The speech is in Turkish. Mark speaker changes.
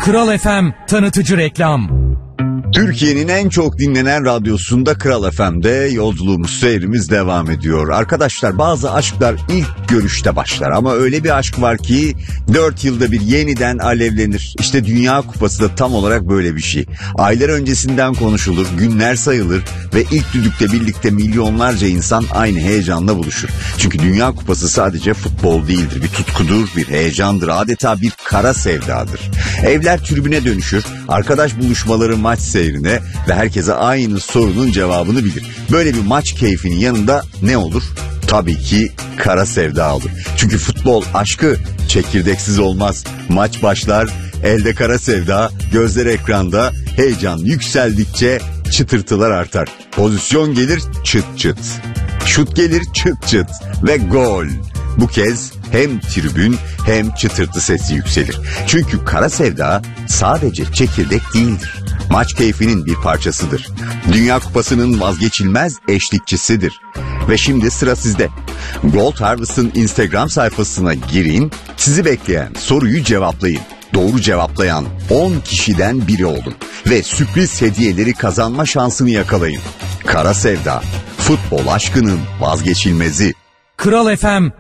Speaker 1: Kral FM tanıtıcı reklam.
Speaker 2: Türkiye'nin en çok dinlenen radyosunda Kral FM'de yolculuğumuz, seyrimiz devam ediyor. Arkadaşlar, bazı aşklar ilk görüşte başlar ama öyle bir aşk var ki 4 yılda bir yeniden alevlenir. İşte Dünya Kupası da tam olarak böyle bir şey. Aylar öncesinden konuşulur, günler sayılır ve ilk düdükle birlikte milyonlarca insan aynı heyecanla buluşur. Çünkü Dünya Kupası sadece futbol değildir, bir tutkudur, bir heyecandır, adeta bir kara sevdadır. Evler tribüne dönüşür, arkadaş buluşmaları maç seyrine ve herkese aynı sorunun cevabını bilir. Böyle bir maç keyfinin yanında ne olur? Tabii ki kara sevda olur. Çünkü futbol aşkı çekirdeksiz olmaz. Maç başlar, elde kara sevda, gözler ekranda, heyecan yükseldikçe çıtırtılar artar. Pozisyon gelir çıt çıt, şut gelir çıt çıt ve gol. Bu kez hem tribün hem çıtırtı sesi yükselir. Çünkü kara sevda sadece çekirdek değildir. Maç keyfinin bir parçasıdır. Dünya Kupası'nın vazgeçilmez eşlikçisidir. Ve şimdi sıra sizde. Gold Harvest'ın Instagram sayfasına girin, sizi bekleyen soruyu cevaplayın. Doğru cevaplayan 10 kişiden biri olun. Ve sürpriz hediyeleri kazanma şansını yakalayın. Kara sevda, futbol aşkının vazgeçilmezi.
Speaker 1: Kral FM